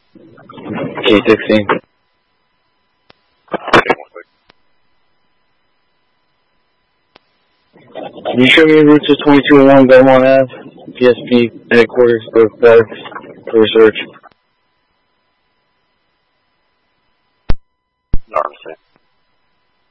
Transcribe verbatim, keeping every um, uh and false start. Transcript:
K sixteen. Can you show me route to twenty-two oh one Belmont Ave? P S P headquarters, both parks, for research.